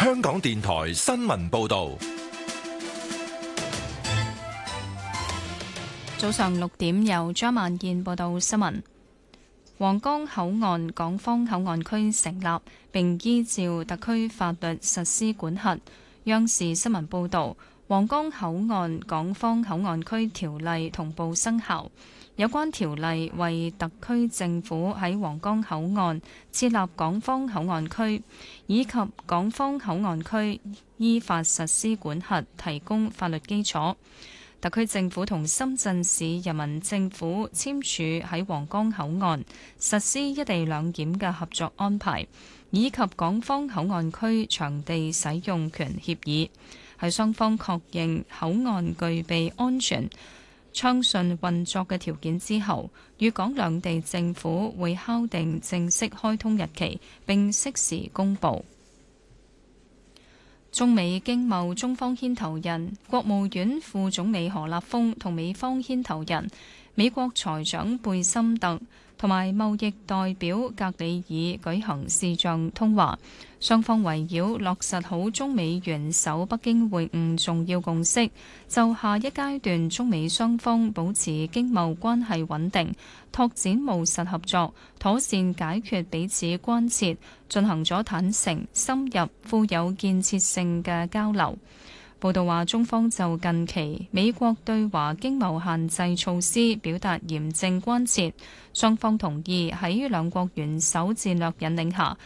香港電台新聞報道。 早上6點，由張萬燕報道新聞。皇崗口岸港方口岸區成立，並依照特區法律實施管轄。央視新聞報導，皇崗口岸港方口岸區條例同步生效。有關條例為特區政府喺皇崗口岸設立港方口岸區，以及港方口岸區依法實施管轄提供法律基礎。特區政府同深圳市人民政府簽署喺皇崗口岸實施一地兩檢嘅合作安排，以及港方口岸區場地使用權協議。喺雙方確認口岸具備安全暢順運作嘅條件之後，粵港兩地政府會敲定正式開通日期，並適時公佈。中美經貿中方牽頭人、國務院副總理何立峰同美方牽頭人、美國財長貝森特同埋貿易代表格里爾舉行視像通話，雙方圍繞落實好中美元首北京會晤重要共識，就下一階段中美雙方保持經貿關係穩定、拓展務實合作、妥善解決彼此關切，進行咗坦誠、深入、富有建設性嘅交流。報道話，中方就近期美國對華經貿限制措施表達嚴正關切，雙方同意喺兩國元首戰略引領下，